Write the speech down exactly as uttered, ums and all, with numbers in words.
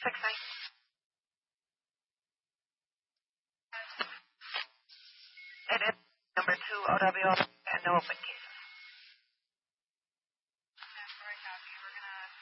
six nine. It is number two O W and no open key.